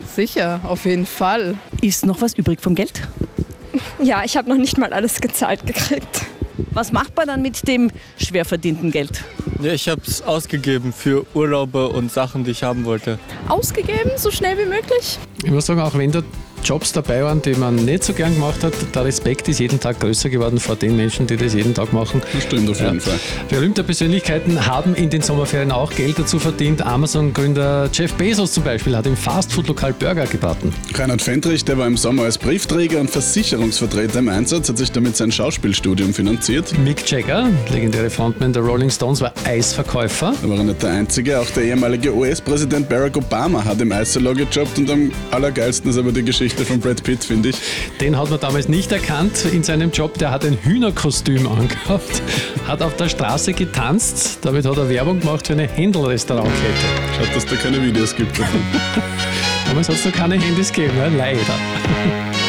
sicher, auf jeden Fall. Ist noch was übrig vom Geld? Ja, ich habe noch nicht mal alles gezahlt gekriegt. Was macht man dann mit dem schwer verdienten Geld? Ja, ich habe es ausgegeben für Urlaube und Sachen, die ich haben wollte. Ausgegeben, so schnell wie möglich? Ich muss sagen, auch wenn da Jobs dabei waren, die man nicht so gern gemacht hat, der Respekt ist jeden Tag größer geworden vor den Menschen, die das jeden Tag machen. Das stimmt auf jeden Fall. Berühmte Persönlichkeiten haben in den Sommerferien auch Geld dazu verdient. Amazon-Gründer Jeff Bezos zum Beispiel hat im Fastfood-Lokal Burger gebraten. Reinhard Fendrich, der war im Sommer als Briefträger und Versicherungsvertreter im Einsatz, hat sich damit sein Schauspielstudium finanziert. Mick Jagger, legendäre Frontman der Rolling Stones, war Eisverkäufer. Da war er nicht der Einzige, auch der ehemalige US-Präsident Barack Obama hat im Eissalon gejobbt und am allergeilsten ist aber die Geschichte von Brad Pitt, finde ich. Den hat man damals nicht erkannt in seinem Job. Der hat ein Hühnerkostüm angehabt, hat auf der Straße getanzt. Damit hat er Werbung gemacht für eine Händel-Restaurantkette. Schaut, dass da keine Videos gibt davon. Damals hat es noch keine Handys gegeben, leider.